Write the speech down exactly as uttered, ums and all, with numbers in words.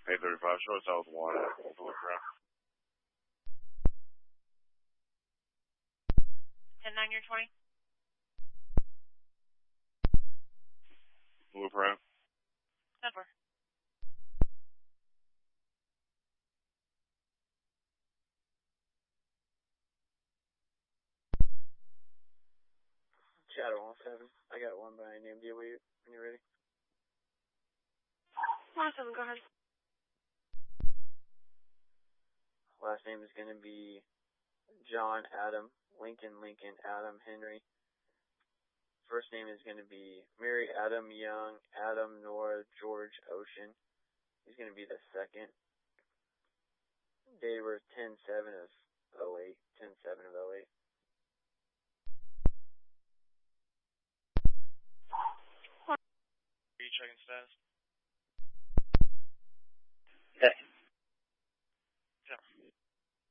eight thirty-five, show us out with one. We'll look around. ten nine, you're twenty. Loop around. ten four. Shadow one seven. I got one by name. Do you wait when you're ready? one seven, go ahead. Last name is going to be John Adam, Lincoln Lincoln Adam Henry. First name is going to be Mary Adam Young, Adam Nora George Ocean. He's going to be the second. Date of birth ten seven of oh eight. ten seven of oh eight. Are you checking status? Okay. Yeah.